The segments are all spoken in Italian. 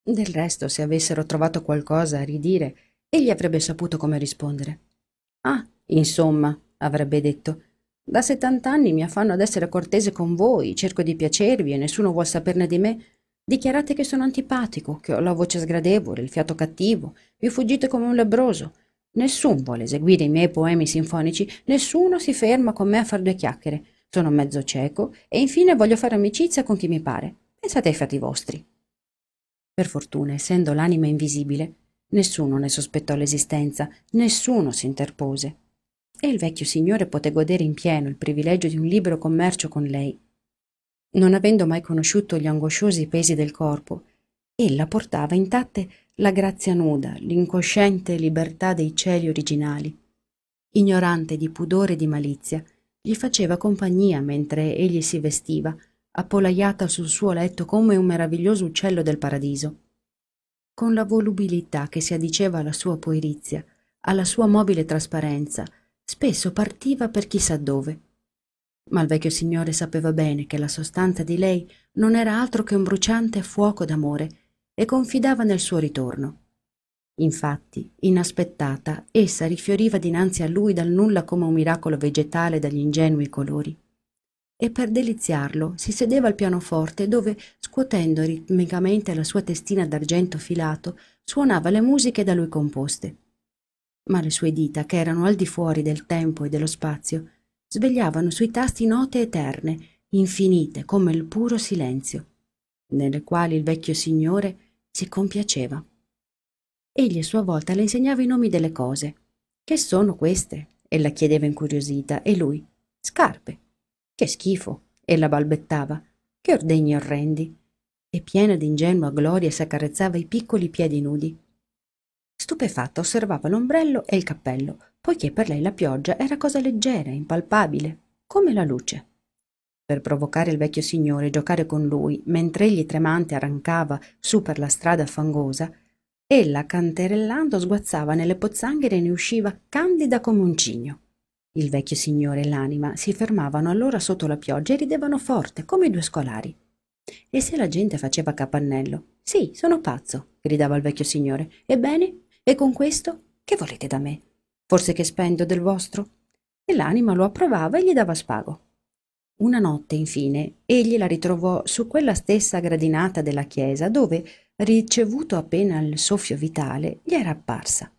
Del resto, se avessero trovato qualcosa a ridire, egli avrebbe saputo come rispondere. Ah, insomma, avrebbe detto, da 70 anni mi affanno ad essere cortese con voi, cerco di piacervi e nessuno vuol saperne di me. Dichiarate che sono antipatico, che ho la voce sgradevole, il fiato cattivo, vi fuggite come un lebbroso. Nessuno vuole eseguire i miei poemi sinfonici, nessuno si ferma con me a far due chiacchiere. Sono mezzo cieco e infine voglio fare amicizia con chi mi pare. Pensate ai fatti vostri. Per fortuna, essendo l'anima invisibile, nessuno ne sospettò l'esistenza, nessuno si interpose. E il vecchio signore poté godere in pieno il privilegio di un libero commercio con lei. Non avendo mai conosciuto gli angosciosi pesi del corpo, ella portava intatte la grazia nuda, l'incosciente libertà dei cieli originali. Ignorante di pudore e di malizia, gli faceva compagnia mentre egli si vestiva, appollaiata sul suo letto come un meraviglioso uccello del paradiso. Con la volubilità che si addiceva alla sua puerizia, alla sua mobile trasparenza, spesso partiva per chissà dove. Ma il vecchio signore sapeva bene che la sostanza di lei non era altro che un bruciante fuoco d'amore e confidava nel suo ritorno. Infatti, inaspettata, essa rifioriva dinanzi a lui dal nulla come un miracolo vegetale dagli ingenui colori. E per deliziarlo si sedeva al pianoforte dove, scuotendo ritmicamente la sua testina d'argento filato, suonava le musiche da lui composte. Ma le sue dita, che erano al di fuori del tempo e dello spazio, svegliavano sui tasti note eterne, infinite come il puro silenzio, nelle quali il vecchio signore si compiaceva. Egli a sua volta le insegnava i nomi delle cose. «Che sono queste?» ella chiedeva incuriosita, e lui «Scarpe». «Che schifo!» ella balbettava. «Che ordegni orrendi!» e piena d'ingenua gloria s'accarezzava i piccoli piedi nudi. Stupefatta osservava l'ombrello e il cappello, poiché per lei la pioggia era cosa leggera, impalpabile, come la luce. Per provocare il vecchio signore e giocare con lui, mentre egli tremante arrancava su per la strada fangosa, ella, canterellando, sguazzava nelle pozzanghere e ne usciva candida come un cigno. Il vecchio signore e l'anima si fermavano allora sotto la pioggia e ridevano forte, come due scolari. E se la gente faceva capannello? «Sì, sono pazzo», gridava il vecchio signore. «Ebbene? E con questo? Che volete da me? Forse che spendo del vostro?» E l'anima lo approvava e gli dava spago. Una notte, infine, egli la ritrovò su quella stessa gradinata della chiesa dove, ricevuto appena il soffio vitale, gli era apparsa.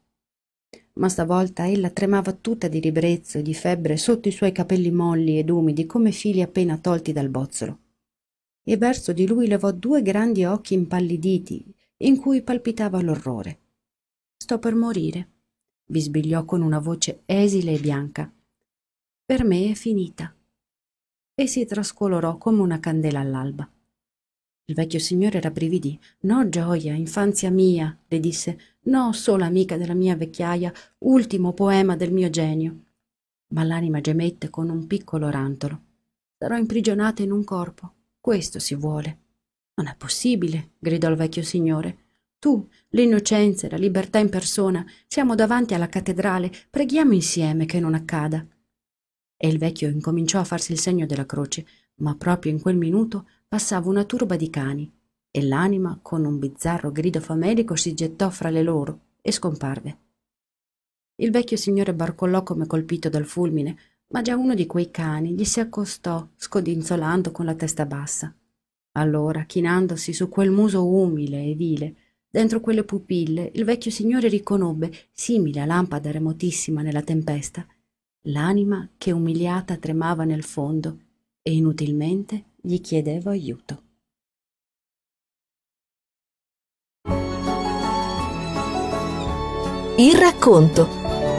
Ma stavolta ella tremava tutta di ribrezzo e di febbre sotto i suoi capelli molli ed umidi come fili appena tolti dal bozzolo. E verso di lui levò due grandi occhi impalliditi in cui palpitava l'orrore. «Sto per morire», bisbigliò con una voce esile e bianca. «Per me è finita». E si trascolorò come una candela all'alba. Il vecchio signore rabbrividì. «No, gioia, infanzia mia», le disse, «no, sola amica della mia vecchiaia, ultimo poema del mio genio». Ma l'anima gemette con un piccolo rantolo. «Sarò imprigionata in un corpo, questo si vuole». «Non è possibile», gridò il vecchio signore. «Tu, l'innocenza e la libertà in persona, siamo davanti alla cattedrale, preghiamo insieme che non accada». E il vecchio incominciò a farsi il segno della croce, ma proprio in quel minuto passava una turba di cani e l'anima, con un bizzarro grido famelico, si gettò fra le loro e scomparve. Il vecchio signore barcollò come colpito dal fulmine, ma già uno di quei cani gli si accostò, scodinzolando con la testa bassa. Allora, chinandosi su quel muso umile e vile, dentro quelle pupille, il vecchio signore riconobbe, simile a lampada remotissima nella tempesta, l'anima che umiliata tremava nel fondo e inutilmente gli chiedeva aiuto. Il racconto.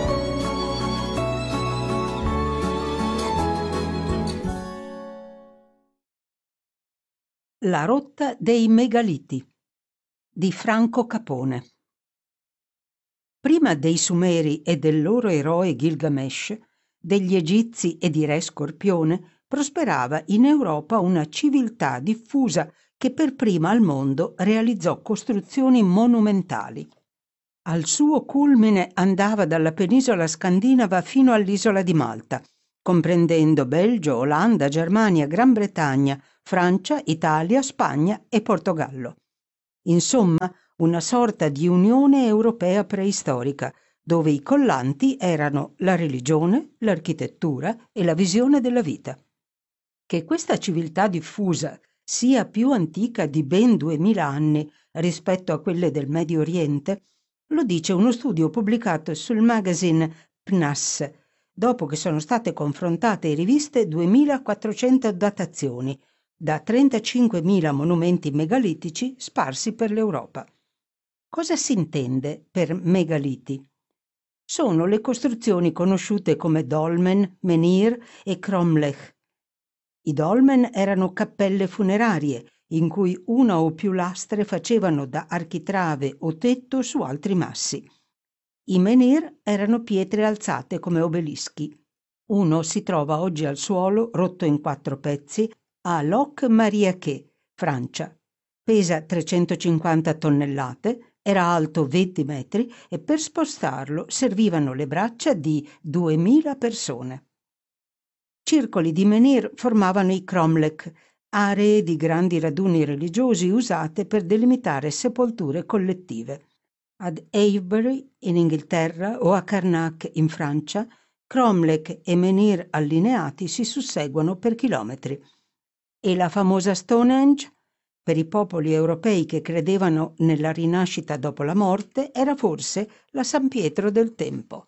La rotta dei megaliti di Franco Capone. Prima dei Sumeri e del loro eroe Gilgamesh, degli Egizi e di Re Scorpione, prosperava in Europa una civiltà diffusa che per prima al mondo realizzò costruzioni monumentali. Al suo culmine andava dalla penisola scandinava fino all'isola di Malta, comprendendo Belgio, Olanda, Germania, Gran Bretagna, Francia, Italia, Spagna e Portogallo. insomma una sorta di Unione Europea preistorica, dove i collanti erano la religione, l'architettura e la visione della vita. Che questa civiltà diffusa sia più antica di ben 2000 anni rispetto a quelle del Medio Oriente, lo dice uno studio pubblicato sul magazine PNAS, dopo che sono state confrontate e riviste 2400 datazioni da 35.000 monumenti megalitici sparsi per l'Europa. Cosa si intende per megaliti? Sono le costruzioni conosciute come dolmen, menhir e cromlech. I dolmen erano cappelle funerarie in cui una o più lastre facevano da architrave o tetto su altri massi. I menhir erano pietre alzate come obelischi. Uno si trova oggi al suolo, rotto in 4 pezzi, a Locq-Mariaquet, Francia. Pesa 350 tonnellate, era alto 20 metri e per spostarlo servivano le braccia di 2000 persone. Circoli di menhir formavano i cromlech, aree di grandi raduni religiosi usate per delimitare sepolture collettive. Ad Avebury, in Inghilterra, o a Karnak, in Francia, cromlech e menhir allineati si susseguono per chilometri. E la famosa Stonehenge, per i popoli europei che credevano nella rinascita dopo la morte, era forse la San Pietro del tempo.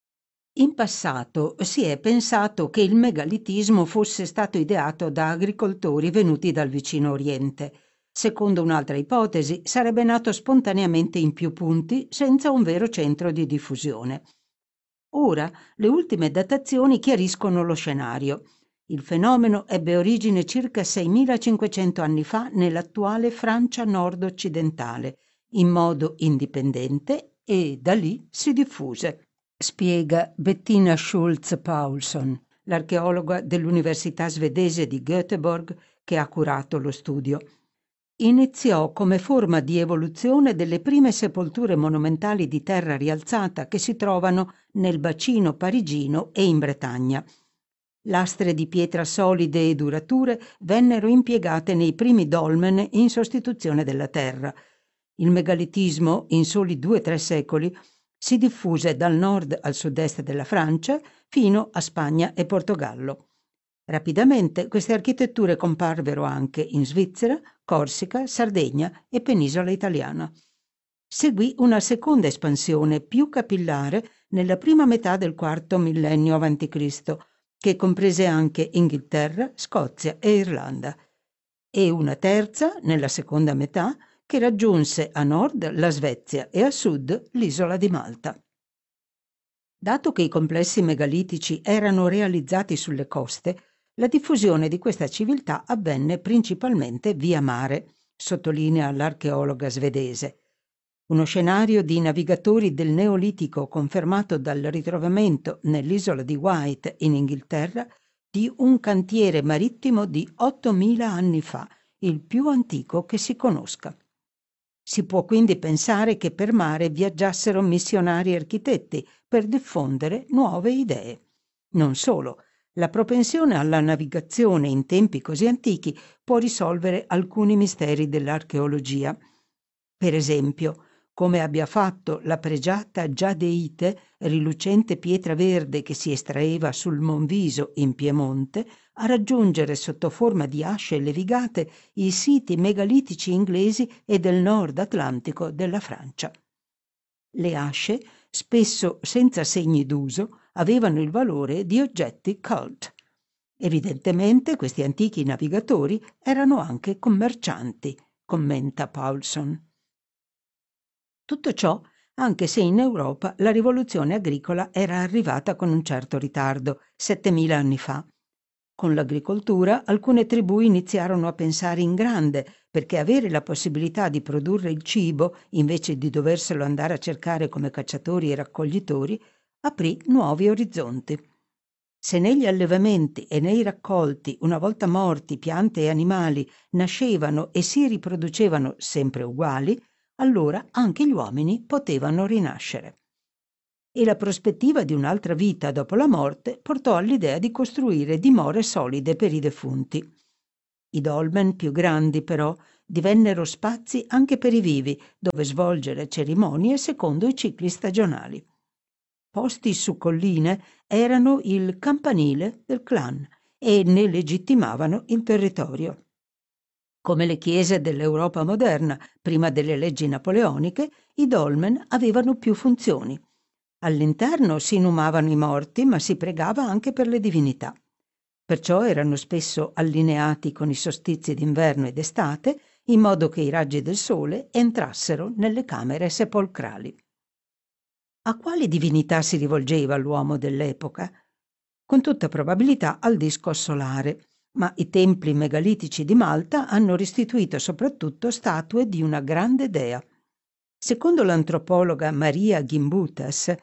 In passato si è pensato che il megalitismo fosse stato ideato da agricoltori venuti dal vicino Oriente. Secondo un'altra ipotesi, sarebbe nato spontaneamente in più punti, senza un vero centro di diffusione. Ora, le ultime datazioni chiariscono lo scenario. Il fenomeno ebbe origine circa 6500 anni fa nell'attuale Francia nord-occidentale, in modo indipendente, e da lì si diffuse. Spiega Bettina Schulz-Paulson, l'archeologa dell'Università svedese di Göteborg che ha curato lo studio. Iniziò come forma di evoluzione delle prime sepolture monumentali di terra rialzata che si trovano nel bacino parigino e in Bretagna. Lastre di pietra solide e durature vennero impiegate nei primi dolmen in sostituzione della terra. Il megalitismo, in soli 2-3 secoli, si diffuse dal nord al sud-est della Francia fino a Spagna e Portogallo. Rapidamente queste architetture comparvero anche in Svizzera, Corsica, Sardegna e penisola italiana. Seguì una seconda espansione più capillare nella prima metà del IV millennio a.C., che comprese anche Inghilterra, Scozia e Irlanda, e una terza nella seconda metà che raggiunse a nord la Svezia e a sud l'isola di Malta. Dato che i complessi megalitici erano realizzati sulle coste, la diffusione di questa civiltà avvenne principalmente via mare, sottolinea l'archeologa svedese. Uno scenario di navigatori del Neolitico confermato dal ritrovamento nell'isola di Wight in Inghilterra di un cantiere marittimo di 8000 anni fa, il più antico che si conosca. Si può quindi pensare che per mare viaggiassero missionari architetti per diffondere nuove idee. Non solo, la propensione alla navigazione in tempi così antichi può risolvere alcuni misteri dell'archeologia. Per esempio, come abbia fatto la pregiata giadeite, rilucente pietra verde che si estraeva sul Monviso in Piemonte, a raggiungere sotto forma di asce levigate i siti megalitici inglesi e del nord atlantico della Francia. Le asce, spesso senza segni d'uso, avevano il valore di oggetti cult. Evidentemente questi antichi navigatori erano anche commercianti, commenta Paulson. Tutto ciò anche se in Europa la rivoluzione agricola era arrivata con un certo ritardo, 7000 anni fa. Con l'agricoltura alcune tribù iniziarono a pensare in grande, perché avere la possibilità di produrre il cibo, invece di doverselo andare a cercare come cacciatori e raccoglitori, aprì nuovi orizzonti. Se negli allevamenti e nei raccolti, una volta morti piante e animali, nascevano e si riproducevano sempre uguali, allora anche gli uomini potevano rinascere. E la prospettiva di un'altra vita dopo la morte portò all'idea di costruire dimore solide per i defunti. I dolmen più grandi, però, divennero spazi anche per i vivi, dove svolgere cerimonie secondo i cicli stagionali. Posti su colline erano il campanile del clan e ne legittimavano il territorio. Come le chiese dell'Europa moderna, prima delle leggi napoleoniche, i dolmen avevano più funzioni. All'interno si inumavano i morti, ma si pregava anche per le divinità. Perciò erano spesso allineati con i solstizi d'inverno ed estate, in modo che i raggi del sole entrassero nelle camere sepolcrali. A quali divinità si rivolgeva l'uomo dell'epoca? Con tutta probabilità al disco solare, ma i templi megalitici di Malta hanno restituito soprattutto statue di una grande dea. Secondo l'antropologa Maria Gimbutas,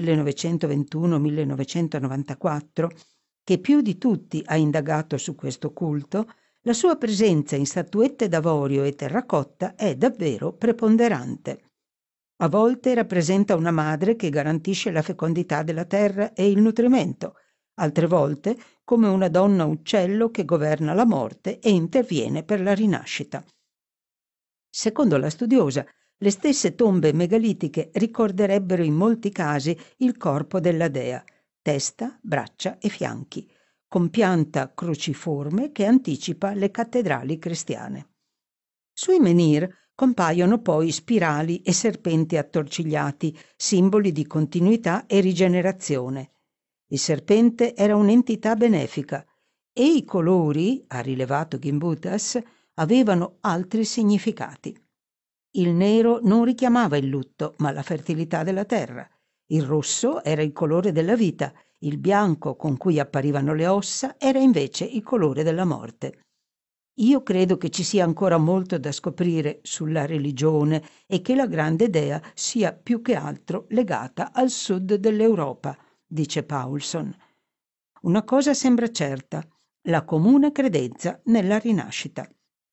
1921-1994, che più di tutti ha indagato su questo culto, la sua presenza in statuette d'avorio e terracotta è davvero preponderante. A volte rappresenta una madre che garantisce la fecondità della terra e il nutrimento, altre volte come una donna uccello che governa la morte e interviene per la rinascita. Secondo la studiosa, le stesse tombe megalitiche ricorderebbero in molti casi il corpo della dea, testa, braccia e fianchi, con pianta cruciforme che anticipa le cattedrali cristiane. Sui menhir compaiono poi spirali e serpenti attorcigliati, simboli di continuità e rigenerazione. Il serpente era un'entità benefica e i colori, ha rilevato Gimbutas, avevano altri significati. Il nero non richiamava il lutto, ma la fertilità della terra. Il rosso era il colore della vita, il bianco con cui apparivano le ossa era invece il colore della morte. Io credo che ci sia ancora molto da scoprire sulla religione e che la grande dea sia più che altro legata al sud dell'Europa, dice Paulson. Una cosa sembra certa, la comune credenza nella rinascita.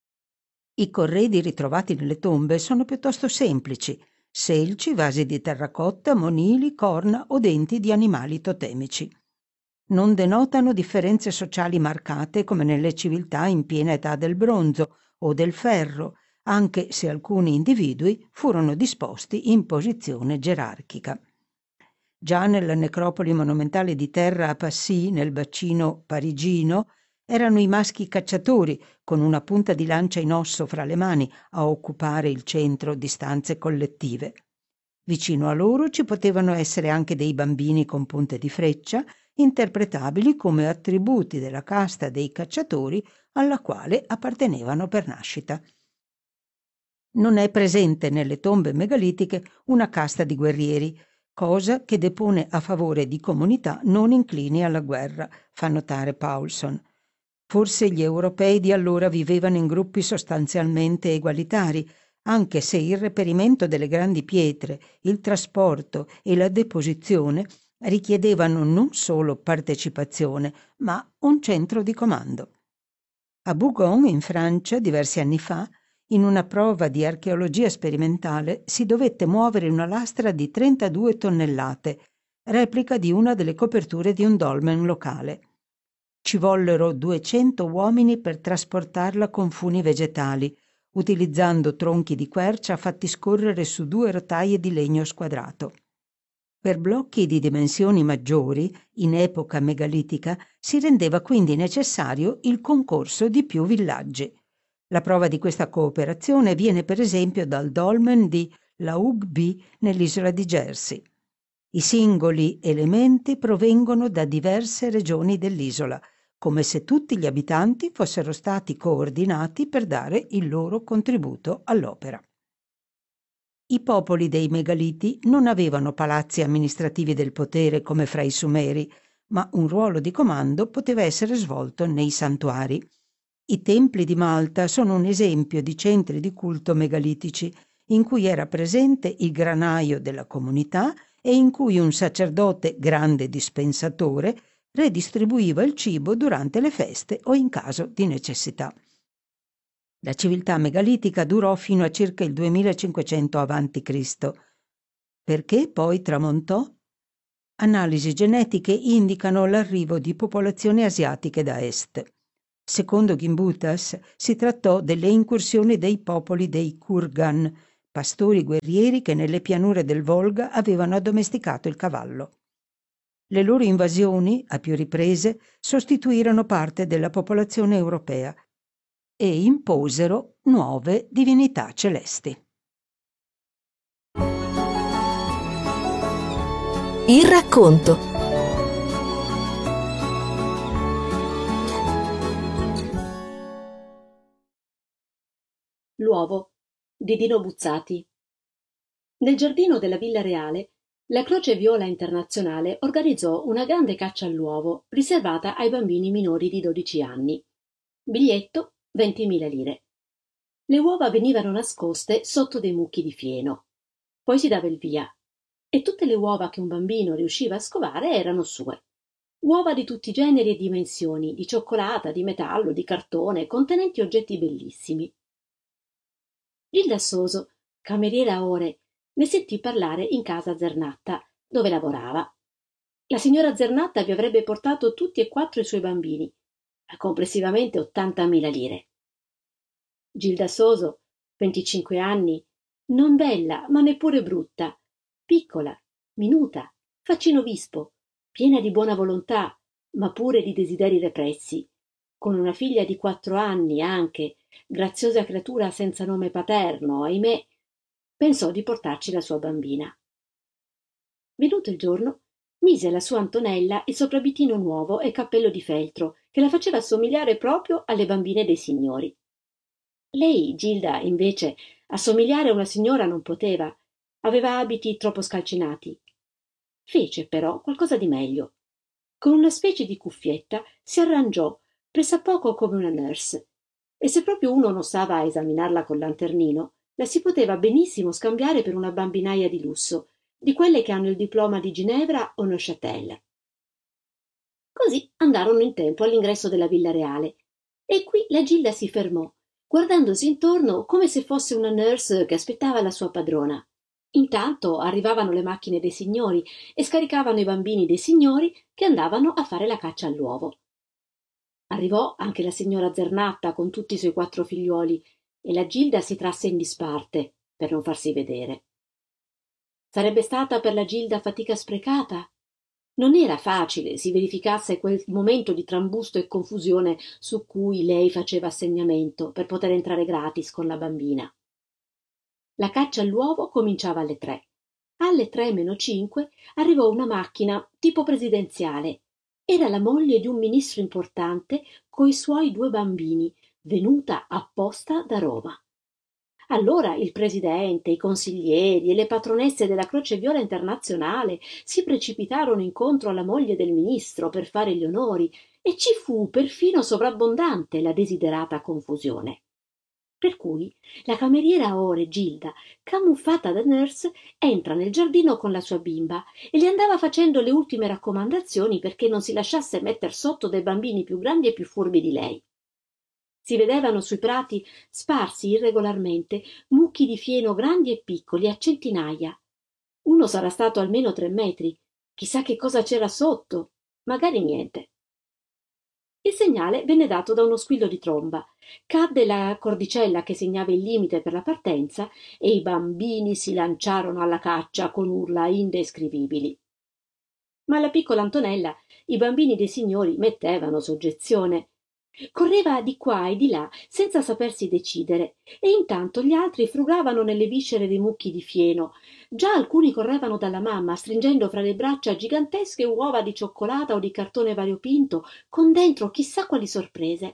I corredi ritrovati nelle tombe sono piuttosto semplici: selci, vasi di terracotta, monili, corna o denti di animali totemici. Non denotano differenze sociali marcate come nelle civiltà in piena età del bronzo o del ferro, anche se alcuni individui furono disposti in posizione gerarchica. Già nella necropoli monumentale di terra a Passy, nel bacino parigino, erano i maschi cacciatori, con una punta di lancia in osso fra le mani, a occupare il centro di stanze collettive. Vicino a loro ci potevano essere anche dei bambini con punte di freccia, interpretabili come attributi della casta dei cacciatori alla quale appartenevano per nascita. Non è presente nelle tombe megalitiche una casta di guerrieri, cosa che depone a favore di comunità non inclini alla guerra, fa notare Paulson. Forse gli europei di allora vivevano in gruppi sostanzialmente egualitari, anche se il reperimento delle grandi pietre, il trasporto e la deposizione richiedevano non solo partecipazione, ma un centro di comando. A Bougon, in Francia, diversi anni fa, in una prova di archeologia sperimentale, si dovette muovere una lastra di 32 tonnellate, replica di una delle coperture di un dolmen locale. Ci vollero 200 uomini per trasportarla con funi vegetali, utilizzando tronchi di quercia fatti scorrere su 2 rotaie di legno squadrato. Per blocchi di dimensioni maggiori, in epoca megalitica, si rendeva quindi necessario il concorso di più villaggi. La prova di questa cooperazione viene per esempio dal dolmen di Laugby nell'isola di Jersey. I singoli elementi provengono da diverse regioni dell'isola, come se tutti gli abitanti fossero stati coordinati per dare il loro contributo all'opera. I popoli dei megaliti non avevano palazzi amministrativi del potere come fra i Sumeri, ma un ruolo di comando poteva essere svolto nei santuari. I templi di Malta sono un esempio di centri di culto megalitici, in cui era presente il granaio della comunità e in cui un sacerdote grande dispensatore redistribuiva il cibo durante le feste o in caso di necessità. La civiltà megalitica durò fino a circa il 2500 a.C. Perché poi tramontò? Analisi genetiche indicano l'arrivo di popolazioni asiatiche da est. Secondo Gimbutas si trattò delle incursioni dei popoli dei Kurgan, pastori guerrieri che nelle pianure del Volga avevano addomesticato il cavallo. Le loro invasioni, a più riprese, sostituirono parte della popolazione europea e imposero nuove divinità celesti. Il racconto. L'uovo di Dino Buzzati. Nel giardino della Villa Reale, la Croce Viola Internazionale organizzò una grande caccia all'uovo riservata ai bambini minori di 12 anni. Biglietto 20.000 lire. Le uova venivano nascoste sotto dei mucchi di fieno. Poi si dava il via e tutte le uova che un bambino riusciva a scovare erano sue. Uova di tutti i generi e dimensioni, di cioccolata, di metallo, di cartone, contenenti oggetti bellissimi. Gilda Soso, cameriera a Ore, ne sentì parlare in casa Zernatta, dove lavorava. La signora Zernatta vi avrebbe portato tutti e 4 i suoi bambini, a complessivamente 80.000 lire. Gilda Soso, 25 anni, non bella ma neppure brutta, piccola, minuta, faccino vispo, piena di buona volontà, ma pure di desideri repressi, con una figlia di 4 anni anche, graziosa creatura senza nome paterno, ahimè, pensò di portarci la sua bambina. Venuto il giorno, mise alla sua Antonella il soprabitino nuovo e cappello di feltro, che la faceva assomigliare proprio alle bambine dei signori. Lei, Gilda, invece, assomigliare a una signora non poteva, aveva abiti troppo scalcinati. Fece, però, qualcosa di meglio. Con una specie di cuffietta si arrangiò pressappoco come una nurse, e se proprio uno non stava a esaminarla col lanternino, la si poteva benissimo scambiare per una bambinaia di lusso, di quelle che hanno il diploma di Ginevra o Neuchâtel. Così andarono in tempo all'ingresso della Villa Reale, e qui la Gilda si fermò, guardandosi intorno come se fosse una nurse che aspettava la sua padrona. Intanto arrivavano le macchine dei signori e scaricavano i bambini dei signori che andavano a fare la caccia all'uovo. Arrivò anche la signora Zernatta con tutti i suoi 4 figliuoli e la Gilda si trasse in disparte per non farsi vedere. Sarebbe stata per la Gilda fatica sprecata? Non era facile si verificasse quel momento di trambusto e confusione su cui lei faceva assegnamento per poter entrare gratis con la bambina. La caccia all'uovo cominciava alle 3. Alle 3:05 arrivò una macchina tipo presidenziale. Era la moglie di un ministro importante coi suoi 2 bambini, venuta apposta da Roma. Allora il presidente, i consiglieri e le patronesse della Croce Viola Internazionale si precipitarono incontro alla moglie del ministro per fare gli onori e ci fu perfino sovrabbondante la desiderata confusione. Per cui la cameriera Ore Gilda, camuffata da nurse, entra nel giardino con la sua bimba e le andava facendo le ultime raccomandazioni perché non si lasciasse metter sotto dai bambini più grandi e più furbi di lei. Si vedevano sui prati, sparsi irregolarmente, mucchi di fieno grandi e piccoli a centinaia. Uno sarà stato almeno 3 metri. Chissà che cosa c'era sotto. Magari niente. Il segnale venne dato da uno squillo di tromba. Cadde la cordicella che segnava il limite per la partenza e i bambini si lanciarono alla caccia con urla indescrivibili. Ma alla piccola Antonella i bambini dei signori mettevano soggezione. Correva di qua e di là senza sapersi decidere e intanto gli altri frugavano nelle viscere dei mucchi di fieno. Già alcuni correvano dalla mamma stringendo fra le braccia gigantesche uova di cioccolata o di cartone variopinto con dentro chissà quali sorprese.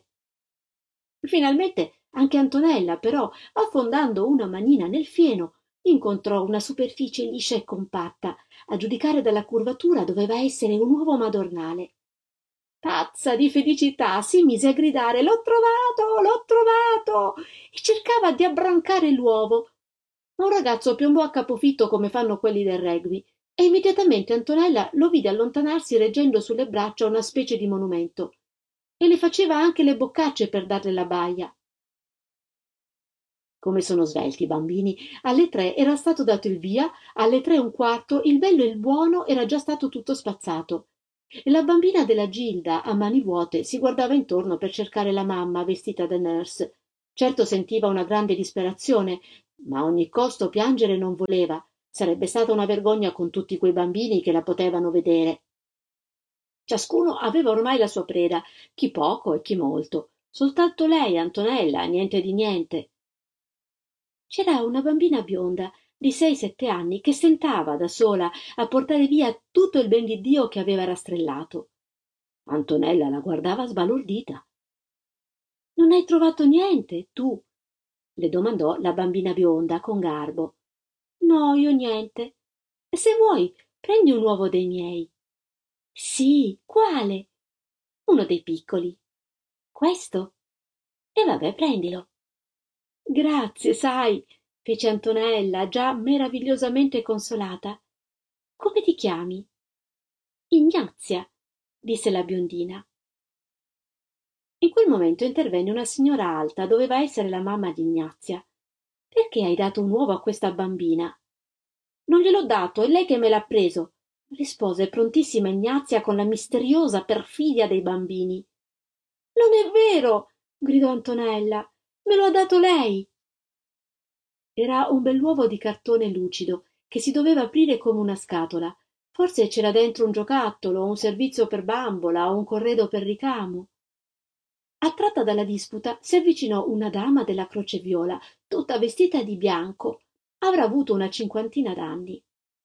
Finalmente anche Antonella, però, affondando una manina nel fieno, incontrò una superficie liscia e compatta. A giudicare dalla curvatura doveva essere un uovo madornale. Pazza di felicità, si mise a gridare «L'ho trovato! L'ho trovato!» e cercava di abbrancare l'uovo. Ma un ragazzo piombò a capofitto come fanno quelli del rugby e immediatamente Antonella lo vide allontanarsi reggendo sulle braccia una specie di monumento e le faceva anche le boccacce per darle la baia. Come sono svelti i bambini! Alle 3 era stato dato il via, alle 3:15 il bello e il buono era già stato tutto spazzato. e la bambina della Gilda, a mani vuote, si guardava intorno per cercare la mamma vestita da nurse. Certo sentiva una grande disperazione, ma a ogni costo piangere non voleva. Sarebbe stata una vergogna con tutti quei bambini che la potevano vedere. Ciascuno aveva ormai la sua preda, chi poco e chi molto. Soltanto lei, Antonella, niente di niente. C'era una bambina bionda di 6-7 anni che stentava da sola a portare via tutto il ben di Dio che aveva rastrellato. Antonella la guardava sbalordita. Non hai trovato niente, tu? Le domandò la bambina bionda con garbo. No, io niente. E se vuoi, prendi un uovo dei miei. Sì, quale? Uno dei piccoli. Questo? E vabbè, prendilo. Grazie, sai, fece Antonella, già meravigliosamente consolata. Come ti chiami? Ignazia, disse la biondina. In quel momento intervenne una signora alta, doveva essere la mamma di Ignazia. Perché hai dato un uovo a questa bambina? Non gliel'ho dato, è lei che me l'ha preso, rispose prontissima Ignazia con la misteriosa perfidia dei bambini. Non è vero, gridò Antonella, me lo ha dato lei. Era un bell'uovo di cartone lucido che si doveva aprire come una scatola. Forse c'era dentro un giocattolo, un servizio per bambola o un corredo per ricamo. Attratta dalla disputa, si avvicinò una dama della Croce Viola, tutta vestita di bianco. Avrà avuto una 50 d'anni.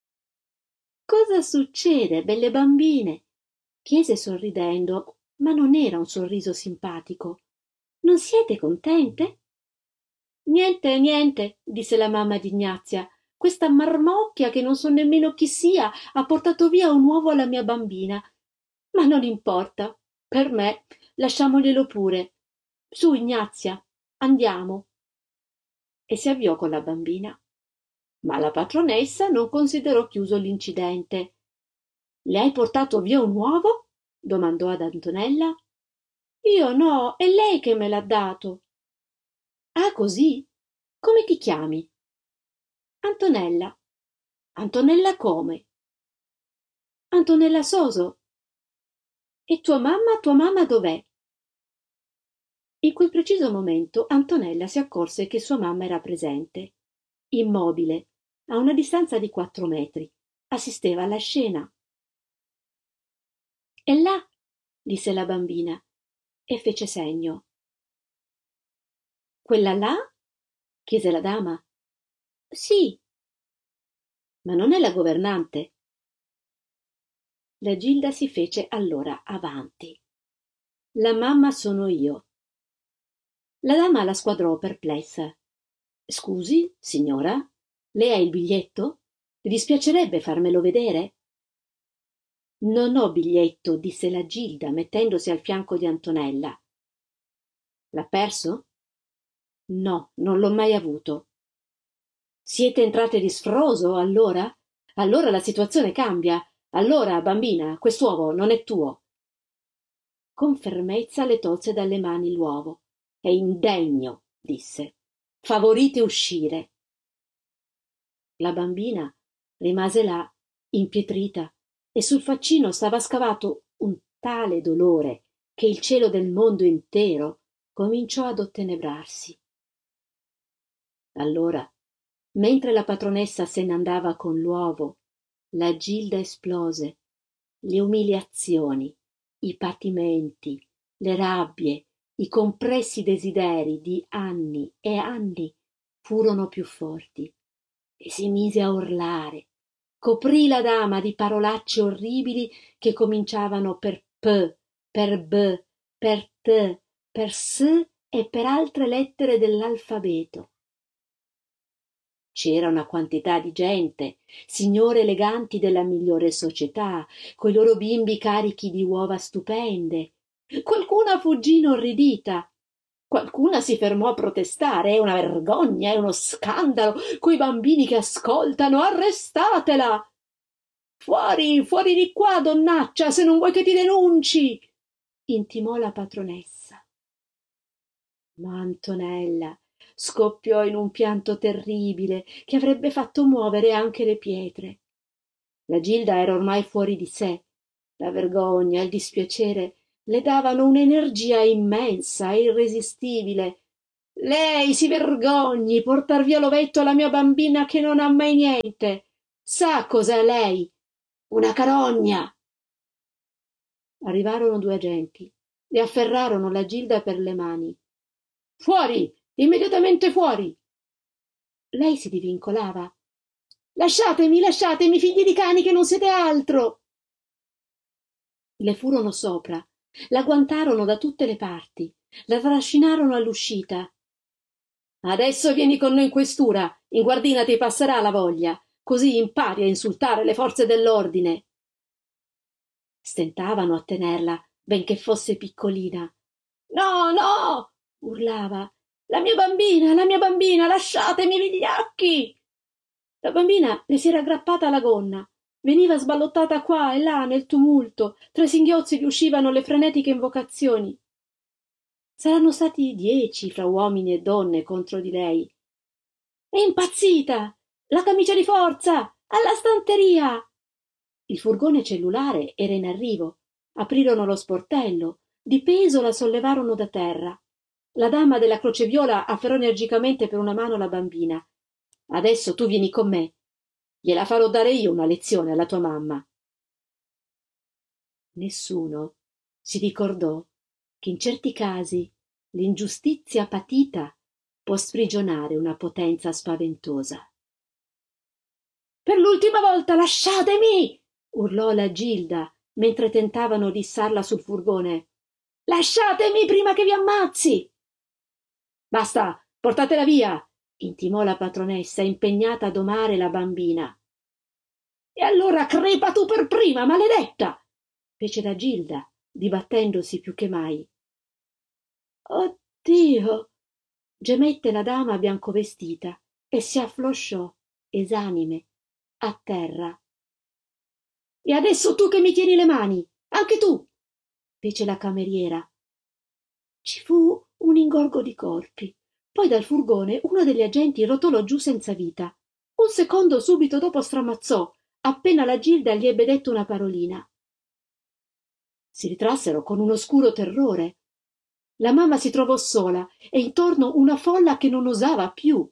Cosa succede, belle bambine? Chiese sorridendo, ma non era un sorriso simpatico. Non siete contente? Niente, niente, disse la mamma di Ignazia. Questa marmocchia, che non so nemmeno chi sia, ha portato via un uovo alla mia bambina. Ma non importa. Per me, lasciamoglielo pure. Su, Ignazia, andiamo. E si avviò con la bambina. Ma la patronessa non considerò chiuso l'incidente. Le hai portato via un uovo? Domandò ad Antonella. Io no, è lei che me l'ha dato. Ah, così? Come ti chiami? Antonella. Antonella come? Antonella Soso. E tua mamma dov'è? In quel preciso momento Antonella si accorse che sua mamma era presente, immobile, a una distanza di 4 metri. Assisteva alla scena. È là, disse la bambina, e fece segno. Quella là? Chiese la dama. Sì. Ma non è la governante? La Gilda si fece allora avanti. La mamma sono io. La dama la squadrò perplessa. Scusi, signora, lei ha il biglietto? Le dispiacerebbe farmelo vedere? Non ho biglietto, disse la Gilda, mettendosi al fianco di Antonella. L'ha perso? No, non l'ho mai avuto. Siete entrate di sfroso, allora? Allora la situazione cambia. Allora, bambina, quest'uovo non è tuo. Con fermezza le tolse dalle mani l'uovo. È indegno, disse. Favorite uscire. La bambina rimase là, impietrita, e sul faccino stava scavato un tale dolore che il cielo del mondo intero cominciò ad ottenebrarsi. Allora, mentre la patronessa se ne andava con l'uovo, la Gilda esplose. Le umiliazioni, i patimenti, le rabbie, i compressi desideri di anni e anni furono più forti e si mise a urlare. Coprì la dama di parolacce orribili che cominciavano per P, per B, per T, per S e per altre lettere dell'alfabeto. C'era una quantità di gente, signore eleganti della migliore società, coi loro bimbi carichi di uova stupende. Qualcuna fuggì inorridita. Qualcuna si fermò a protestare. È una vergogna, è uno scandalo. Quei bambini che ascoltano, arrestatela! Fuori, fuori di qua, donnaccia, se non vuoi che ti denunci! Intimò la patronessa. Ma Antonella scoppiò in un pianto terribile che avrebbe fatto muovere anche le pietre. La Gilda era ormai fuori di sé La vergogna, il dispiacere le davano un'energia immensa e irresistibile. Lei si vergogni portar via l'ovetto alla mia bambina che non ha mai niente. Sa cos'è lei? Una carogna. Arrivarono 2 agenti e afferrarono la Gilda per le mani. Fuori! Immediatamente fuori! Lei si divincolava. Lasciatemi, figli di cani, che non siete altro! Le furono sopra, la guantarono da tutte le parti, la trascinarono all'uscita. Adesso vieni con noi in questura, in guardina ti passerà la voglia, così impari a insultare le forze dell'ordine. Stentavano a tenerla, benché fosse piccolina. No, no! Urlava. La mia bambina, lasciatemi vigliacchi! La bambina le si era aggrappata alla gonna, veniva sballottata qua e là nel tumulto, tra i singhiozzi gli uscivano le frenetiche invocazioni. Saranno stati 10 fra uomini e donne contro di lei. È impazzita! La camicia di forza! Alla stanteria! Il furgone cellulare era in arrivo. Aprirono lo sportello. Di peso la sollevarono da terra. La dama della Croce Viola afferrò energicamente per una mano la bambina. Adesso tu vieni con me. Gliela farò dare io una lezione alla tua mamma. Nessuno si ricordò che in certi casi l'ingiustizia patita può sprigionare una potenza spaventosa. Per l'ultima volta lasciatemi! Urlò la Gilda mentre tentavano di issarla sul furgone. Lasciatemi prima che vi ammazzi! Basta, portatela via! Intimò la patronessa, impegnata a domare la bambina. E allora crepa tu per prima, maledetta! Fece la Gilda, dibattendosi più che mai. Oh Dio! Gemette la dama biancovestita e si afflosciò, esanime, a terra. E adesso tu che mi tieni le mani, anche tu! Fece la cameriera. Ci fu un ingorgo di colpi. Poi dal furgone uno degli agenti rotolò giù senza vita. Un secondo subito dopo stramazzò, appena la Gilda gli ebbe detto una parolina. Si ritrassero con un oscuro terrore. La mamma si trovò sola e intorno una folla che non osava più.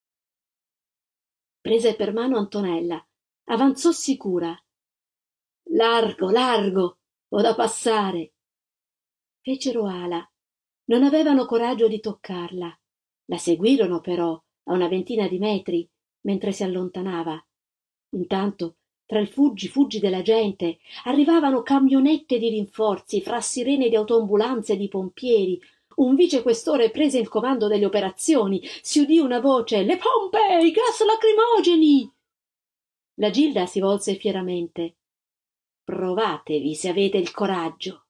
Prese per mano Antonella, avanzò sicura. Largo, largo, ho da passare. Fecero ala. Non avevano coraggio di toccarla. La seguirono però a una ventina di metri mentre si allontanava. Intanto, tra il fuggi della gente, arrivavano camionette di rinforzi fra sirene di autoambulanze e di pompieri. Un vicequestore prese il comando delle operazioni. Si udì una voce: le pompe, i gas lacrimogeni! La Gilda si volse fieramente. Provatevi se avete il coraggio.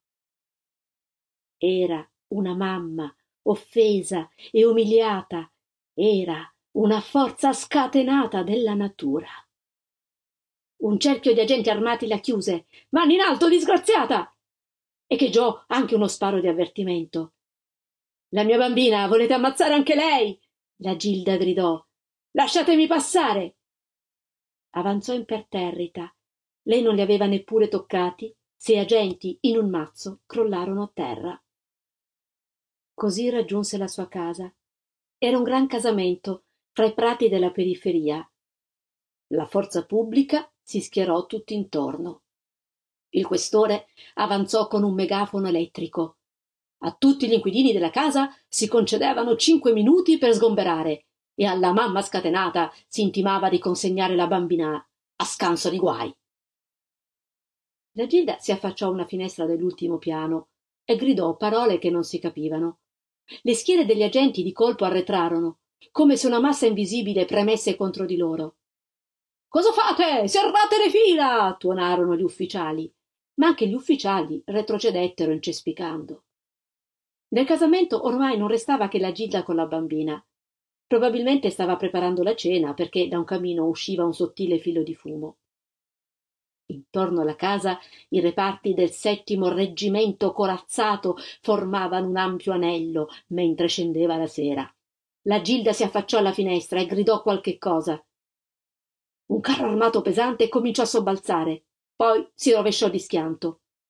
Era una mamma offesa e umiliata, era una forza scatenata della natura. Un cerchio di agenti armati la chiuse. Mani in alto, disgraziata! Echeggiò anche uno sparo di avvertimento. La mia bambina, volete ammazzare anche lei? La Gilda gridò. Lasciatemi passare! Avanzò imperterrita. Lei non li aveva neppure toccati. 6 agenti, in un mazzo, crollarono a terra. Così raggiunse la sua casa. Era un gran casamento, fra i prati della periferia. La forza pubblica si schierò tutt'intorno. Il questore avanzò con un megafono elettrico. A tutti gli inquilini della casa si concedevano 5 minuti per sgomberare e alla mamma scatenata si intimava di consegnare la bambina a scanso di guai. La Gilda si affacciò a una finestra dell'ultimo piano e gridò parole che non si capivano. Le schiere degli agenti di colpo arretrarono, come se una massa invisibile premesse contro di loro. «Cosa fate? Serrate le fila!» tuonarono gli ufficiali, ma anche gli ufficiali retrocedettero incespicando. Nel casamento ormai non restava che la Gilda con la bambina. Probabilmente stava preparando la cena perché da un camino usciva un sottile filo di fumo. Intorno alla casa i reparti del 7° reggimento corazzato formavano un ampio anello mentre scendeva la sera. La Gilda si affacciò alla finestra e gridò qualche cosa. Un carro armato pesante cominciò a sobbalzare, poi si rovesciò di schianto.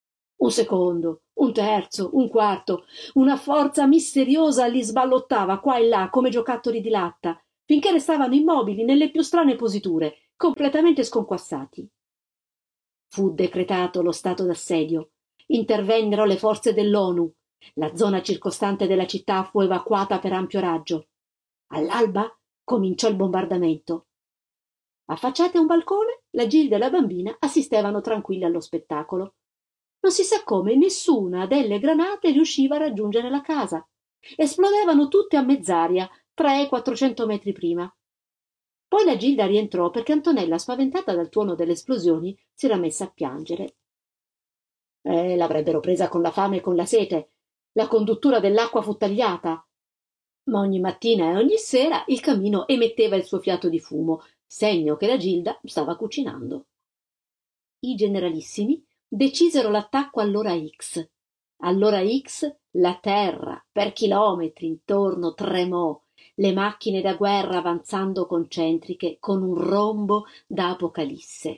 Un secondo, un terzo, un quarto, una forza misteriosa li sballottava qua e là come giocattoli di latta, finché restavano immobili nelle più strane positure, completamente sconquassati. Fu decretato lo stato d'assedio. Intervennero le forze dell'ONU. La zona circostante della città fu evacuata per ampio raggio. All'alba cominciò il bombardamento. Affacciate a un balcone, la Gilda e la bambina assistevano tranquille allo spettacolo. Non si sa come nessuna delle granate riusciva a raggiungere la casa. Esplodevano tutte a mezz'aria, 300-400 metri prima. Poi la Gilda rientrò perché Antonella, spaventata dal tuono delle esplosioni, si era messa a piangere. L'avrebbero presa con la fame e con la sete. La conduttura dell'acqua fu tagliata. Ma ogni mattina e ogni sera il camino emetteva il suo fiato di fumo, segno che la Gilda stava cucinando. I generalissimi decisero l'attacco all'ora X. All'ora X la terra, per chilometri intorno, tremò, le macchine da guerra avanzando concentriche con un rombo da apocalisse.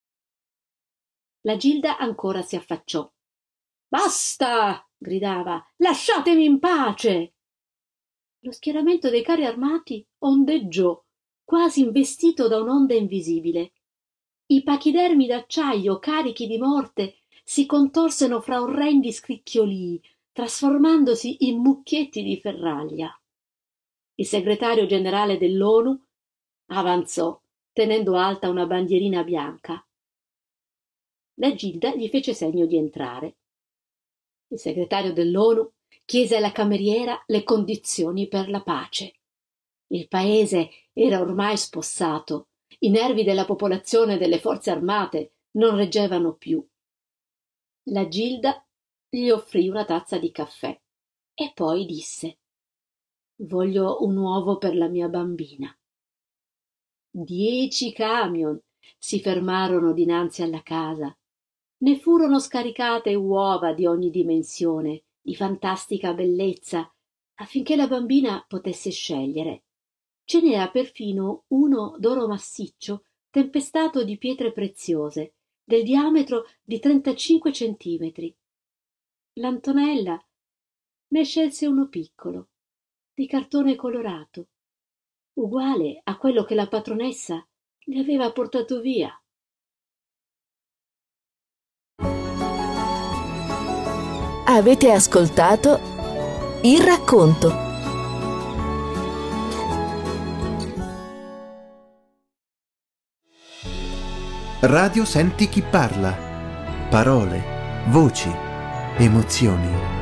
La Gilda ancora si affacciò. «Basta!» gridava. «Lasciatemi in pace!» Lo schieramento dei carri armati ondeggiò, quasi investito da un'onda invisibile. I pachidermi d'acciaio carichi di morte si contorsero fra orrendi scricchiolii, trasformandosi in mucchietti di ferraglia. Il segretario generale dell'ONU avanzò, tenendo alta una bandierina bianca. La Gilda gli fece segno di entrare. Il segretario dell'ONU chiese alla cameriera le condizioni per la pace. Il paese era ormai spossato. I nervi della popolazione e delle forze armate non reggevano più. La Gilda gli offrì una tazza di caffè e poi disse: «Voglio un uovo per la mia bambina». 10 camion si fermarono dinanzi alla casa. Ne furono scaricate uova di ogni dimensione, di fantastica bellezza, affinché la bambina potesse scegliere. Ce n'era perfino uno d'oro massiccio tempestato di pietre preziose, del diametro di 35 centimetri. L'Antonella ne scelse uno piccolo, di cartone colorato, uguale a quello che la patronessa le aveva portato via. Avete ascoltato Il racconto. Radio Senti chi parla. Parole, voci, emozioni.